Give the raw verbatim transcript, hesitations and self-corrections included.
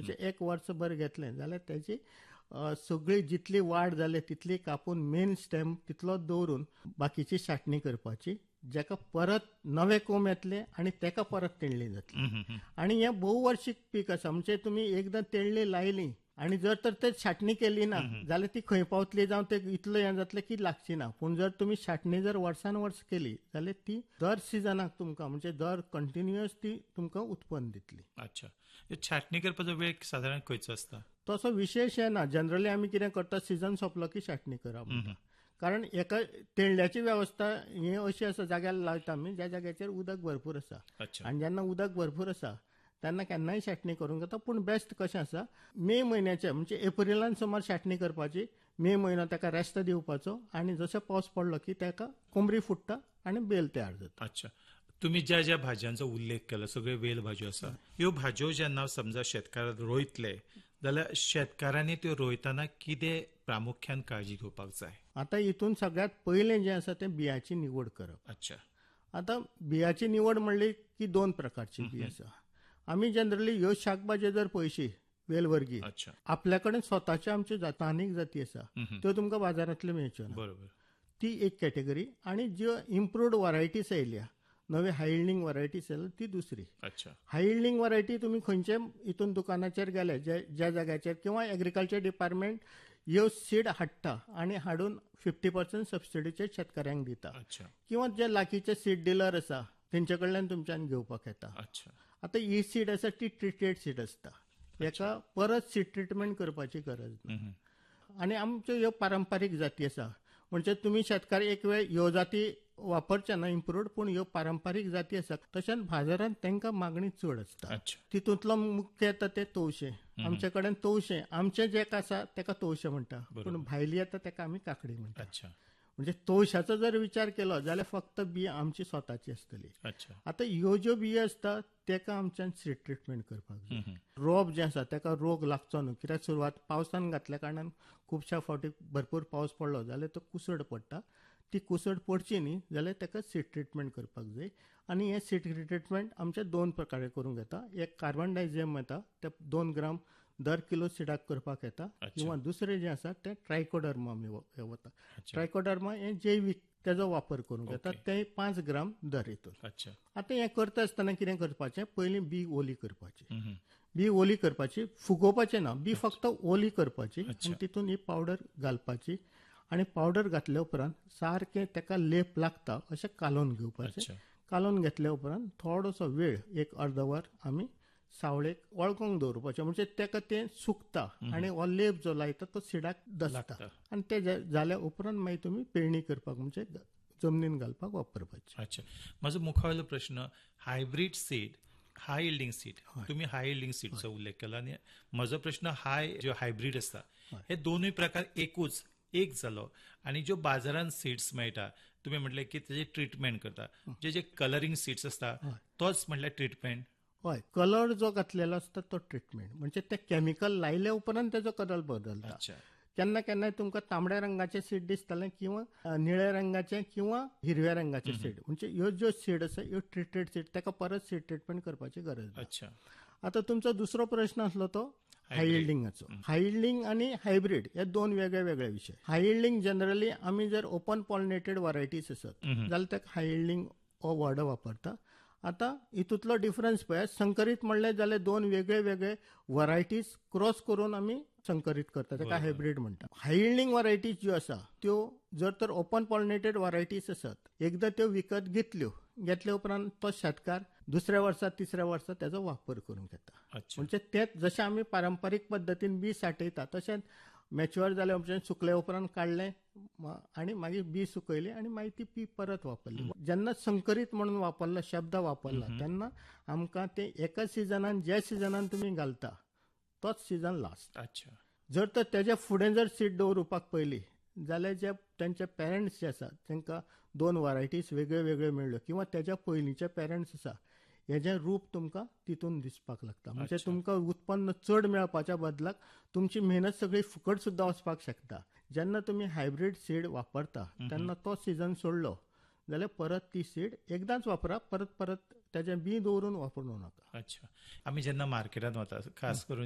म्हणजे एक वर्सभर घेतलें जाल्यार त्याची सगळी जितली वाड जाली तितली कापून मेन स्टेम तितलोच दवरून बाकीची छाटणी करपाची, जाका परत नवे कोंब येतले आनी तेका परत तेणली जातली. आनी हें भोववार्षिक पीक आसा, म्हणजे तुमी एकदां तेणली लायली आनी जर तर ते छाटणी केली ना जाल्यार ती खंय पावतली जावं ते इतलें हें जातलें की लागची ना. पूण जर तुमी छाटणी जर वर्सान वर्स केली जाल्यार ती दर सिजनाक तुमकां म्हणजे दर कंटिन्युअस ती तुमकां उत्पन्न दितली. अच्छा, छाटणी करपाचो वेळ सादारण खंयचो आसता? तसो विशेश हें ना. जनरली आमी कितें करता, सीजन सोंपलो की छाटणी करप म्हणटा. कारण एका तेंडल्याची वेवस्था ही अशी आसा, जाग्यार लायता आमी ज्या जाग्याचेर उदक भरपूर आसा. आनी जेन्ना उदक भरपूर आसा तेन्ना केन्नाय छाटणी करूंक जाता. पूण बेस्ट कशें आसा, मे म्हयन्याचे म्हणजे एप्रिलान सुमार छाटणी करपाची. मे म्हयनो ताका रेस्ट दिवपाचो आनी जसो पावस पडलो की ताका कोंबरी फुट्टा आनी बेल तयार जाता. अच्छा, तुम्ही ज्या ज्या भाज्यांचो उल्लेख केलो सगळे वेल भाज्यो आसा, ह्यो भाज्यो जेन्ना समजा शेतकार रोयतले जाल्यार शेतकारांनी त्यो रोयतना कितें प्रामुख्यान काळजी घेवपाक जाय? आतां हितून सगळ्यात पयलें जें आसा तें बियाची निवड करप. अच्छा, आतां बियाची निवड म्हणली की दोन प्रकारची बी आसा. आमी जनरली ह्यो शाकभाज्यो जर पळयशी वेलवर्गी, आपल्या कडेन स्वताच्यो आमच्यो स्थानीक जाती आसा त्यो तुमकां बाजारांतल्यो मेळच्यो ना. बरोबर, ती एक कॅटेगरी. आनी ज्यो इम्प्रूव्ड वरायटीज येयल्या, नवे हाय यील्डिंग वरायटीज येयल्या, ती दुसरी. अच्छा, हाय यील्डिंग वरायटी तुमी खंयचे हितून दुकानाचेर गेले ज्या जाग्याचेर किंवा एग्रीकल्चर डिपार्टमेंट ह्यो सीड हाडटा आनी हाडून फिफ्टी पर्संट सबसिडीचेर शेतकऱ्यांक दिता. किंवा जे लागींचे सीड डिलर आसा तेंचे कडल्यान तुमच्यान घेवपाक येता. आतां ही सीड आसा ती ट्रिटेड सीड आसता, हेका परत सीड ट्रिटमेंट करपाची गरज ना. आनी आमच्यो ह्यो पारंपारीक जाती आसा, म्हणजे तुमी शेतकार एक वेळ ह्यो जाती वापरचे ना इम्प्रूव्ड, पूण ह्यो पारंपारीक जाती आसा. तशेंच बाजारांत तांकां मागणी चड आसता. तितूंतलो मुख्य येता ते तवशे. आमचे कडेन तवशे, आमचे जे आसा ताका तवशे म्हणटा, पूण भायली येता ताका आमी काकडी म्हणटा. म्हणजे तवशाचो जर विचार केलो जाल्यार फक्त बी आमची स्वताची आसतली. आतां ह्यो ज्यो बियो आसता ताका आमच्यान सीड ट्रिटमेंट करपाक जाय. रोप जें आसा ताका रोग लागचो न्हू, कित्याक सुरवात पावसान घातल्या कारणान खुबश्या फावटी भरपूर पावस पडलो जाल्यार तो कुसड पडटा. ती कुसड पडची न्ही जाल्यार ताका सीड ट्रिटमेंट करपाक जाय. आनी हें सीड ट्रिटमेंट आमचे दोन प्रकारे करूंक येता. एक कार्बन डायझियम येता, ते दोन ग्राम दर किलो सिडाक करपाक येता. किंवा दुसरें जें आसा तें ट्रायकोडर्मा वता. ट्रायकोडर्मा हें जैवीक तेजो वापर करूंक येता, तें पांच ग्राम दर हितून. आतां हें करता आसतना कितें करपाचें, पयलीं बी ओली करपाची. बी ओली करपाची, फुगोवपाचें ना, बी फक्त ओली करपाची आनी तितून ही पावडर घालपाची. आनी पावडर घातल्या उपरांत सारकें ताका लेप लागता अशें कालोवन घेवपाचें. कालोवन घेतल्या उपरांत थोडोसो वेळ एक अर्द वर आमी सावळेक वळखूंक दवरपाचें, म्हणजे ताका तें सुकता आनी हो लेप जो लायता तो सिडाक दसता. आनी ते जाल्या उपरांत मागीर तुमी पेरणी करपाक म्हणजे जमनीन घालपाक वापरपाची. अच्छा, म्हजो मुखावेलो प्रश्न, हायब्रीड सीड, हाय यील्डिंग सीड, तुम्ही हाय यील्डिंग सीडचो उल्लेख केला आनी म्हजो प्रश्न, हाय ज्यो हायब्रीड आसता हे दोनूय प्रकार एकूच एक जालो, आनी ज्यो बाजारांत सीड्स मेळटा तुमी म्हटलें की तेजे ट्रिटमेंट करता, जे जे कलरिंग सीड्स आसता तोच म्हटल्यार ट्रिटमेंट? हय, कलर जो घातलेलो आसता तो ट्रिटमेंट, म्हणजे ते केमिकल लायल्या उपरांत तेजो कलर बदलता. केन्ना केन्नाय तुमकां तांबड्या रंगाचें सीड दिसतलें किंवा निळ्या रंगाचें किंवा हिरव्या रंगाचें सीड, म्हणजे ह्यो ज्यो सीड आसा ह्यो ट्रिटेड सीड, ताका परत सीड ट्रिटमेंट करपाची गरज ना. आतां तुमचो दुसरो प्रश्न आसलो तो हाय यील्डिंगाचो. हाय यील्डिंग आनी हायब्रीड हे दोन वेगळे वेगळे विशय. हाय यील्डिंग जनरली आमी जर ओपन पॉलिनेटेड वरायटीज आसत जाल्यार ताका हाय यील्डिंग हो वर्ड वापरता. आतां हितूंतलो डिफरन्स पळय, संकरीत म्हणलें जाल्यार दोन वेगळे वेगळे वरायटीज क्रॉस करून आमी संकरीत करता, ताका हायब्रीड म्हणटा. हाय यील्डिंग वरायटीज ज्यो आसा त्यो जर तर ओपन पॉलिनेटेड वरायटीज आसत, एकदां त्यो विकत घेतल्यो, घेतल्या उपरांत तो शेतकार दुसऱ्या वर्सा तिसऱ्या वर्सा तेजो वापर करूंक येता. म्हणजे तेच जशें आमी पारंपारीक पद्दतीन बी साठयता तशेंच मॅच्युअर जाल्या उपरांत सुकल्या उपरांत काडलें आनी मागीर बी सुकयली आनी मागीर ती पीक परत वापरली. जेन्ना संकरीत म्हणून वापरला शब्द वापरला तेन्ना आमकां ते एका सिजनान ज्या सिजनान तुमी घालता तोच सिजन लास्ट. जर तर तेज्या फुडें जर सीड दवरुपाक पयली जाल्यार जे तांचे पेरंट्स जे आसात तांकां दोन वरायटीज वेगळ्यो वेगळ्यो मेळ्ळ्यो किंवा तेज्या पयलींचे पेरंट्स आसा हेजें रूप तुमकां तितून दिसपाक लागता. म्हणजे तुमकां उत्पन्न चड मेळपाच्या बदलाक तुमची मेहनत सगळी फुकट सुद्दां वचपाक शकता. जेन्ना तुमी हायब्रीड सीड वापरता तेन्ना तो सिजन सोडलो जाल्यार परत ती सीड एकदांच वापरा, परत परत तेजें बी दवरून वापरूं नाका. अच्छा, आमी जेन्ना मार्केटांत वता खास करून